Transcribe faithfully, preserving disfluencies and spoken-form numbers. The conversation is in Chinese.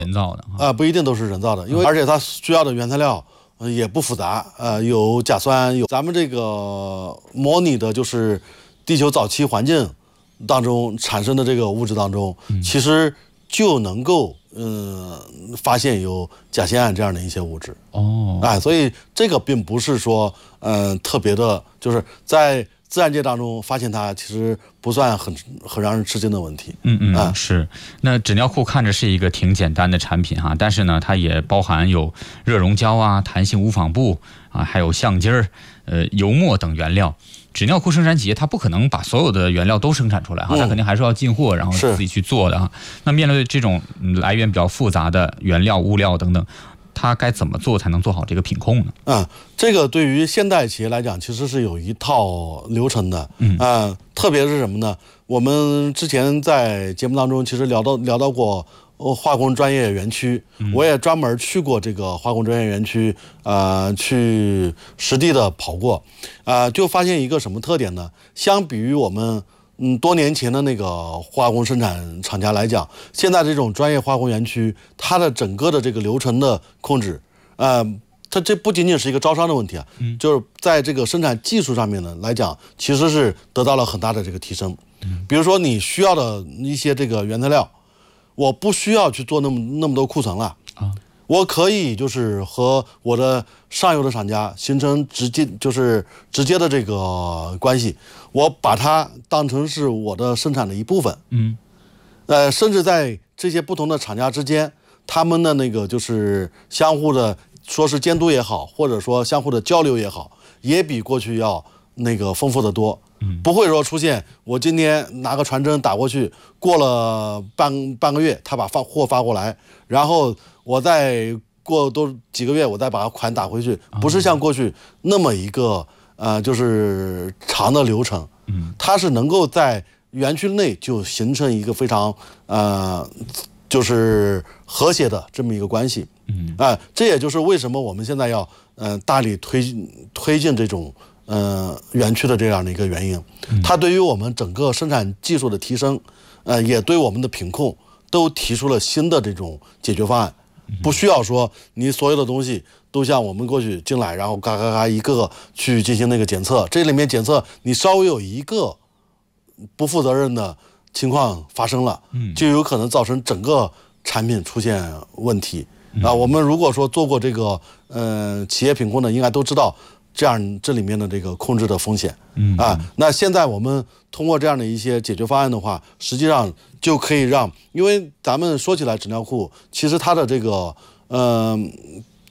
人造的啊、呃，不一定都是人造的，因为而且它需要的原材料。呃，也不复杂，呃，有甲酸，有咱们这个模拟的就是地球早期环境当中产生的这个物质当中，嗯、其实就能够嗯、呃、发现有甲酰胺这样的一些物质哦， 哎，所以这个并不是说嗯、呃、特别的，就是在自然界当中发现它其实不算很很让人吃惊的问题。 嗯嗯，啊、是。那纸尿裤看着是一个挺简单的产品哈，但是呢，它也包含有热熔胶啊、弹性无纺布啊，还有橡筋儿、呃油墨等原料。纸尿裤生产企业它不可能把所有的原料都生产出来哈，它肯定还是要进货，然后自己去做的哈。那面对这种来源比较复杂的原料、物料等等，它该怎么做才能做好这个品控呢？ 嗯，这个对于现代企业来讲，其实是有一套流程的。嗯，呃、特别是什么呢？我们之前在节目当中其实聊到聊到过化工专业园区，嗯、我也专门去过这个化工专业园区，呃，去实地的跑过，呃，就发现一个什么特点呢？相比于我们嗯多年前的那个化工生产厂家来讲，现在这种专业化工园区，它的整个的这个流程的控制，呃。它这不仅仅是一个招商的问题啊，嗯、就是在这个生产技术上面呢来讲，其实是得到了很大的这个提升。嗯、比如说你需要的一些这个原材料，我不需要去做那么那么多库存了啊，我可以就是和我的上游的厂家形成直接就是直接的这个关系，我把它当成是我的生产的一部分。嗯，呃，甚至在这些不同的厂家之间，他们的那个就是相互的。说是监督也好，或者说相互的交流也好，也比过去要那个丰富的多。嗯，不会说出现我今天拿个传真打过去，过了半半个月，他把发货发过来，然后我再过多几个月，我再把款打回去，不是像过去那么一个呃就是长的流程。嗯，它是能够在园区内就形成一个非常呃就是和谐的这么一个关系。嗯啊、呃，这也就是为什么我们现在要嗯、呃、大力推推进这种呃园区的这样的一个原因。它对于我们整个生产技术的提升，呃，也对我们的品控都提出了新的这种解决方案。不需要说你所有的东西都像我们过去进来，然后嘎嘎嘎一个个去进行那个检测，这里面检测你稍微有一个不负责任的情况发生了，就有可能造成整个产品出现问题。啊，我们如果说做过这个呃企业品控的，应该都知道这样这里面的这个控制的风险。嗯啊，那现在我们通过这样的一些解决方案的话，实际上就可以让，因为咱们说起来纸尿裤，其实它的这个呃